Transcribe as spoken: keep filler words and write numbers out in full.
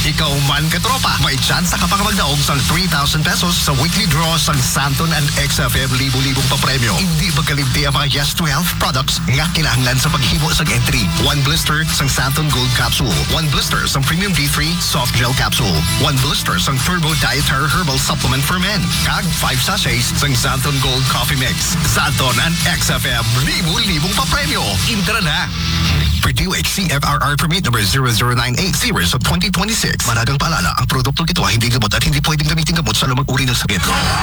Ikaw man katropa, may chance ka pa magdaog sa three thousand pesos sa weekly draw sa Santon and X F M libo-libong papremyo. Hindi ba kalimti ang mga Yes twelve products nga kinahanglan sa paghimo sa entry? One blister sang Santon Gold Capsule. One blister sang Premium D three Soft Gel Capsule. One blister sang Turbo Dietary Herbal Supplement for Men. Kag five sachets sang Santon Gold Coffee Mix. Santon and X F M libo-libong papremyo. Intra na! Purdue H C F R R permit number zero zero nine eight zero of twenty twenty-six. Managang paalala, ang produktong ito ay hindi gamot at hindi pwedeng gamitin gamot sa anumang uri ng sakit.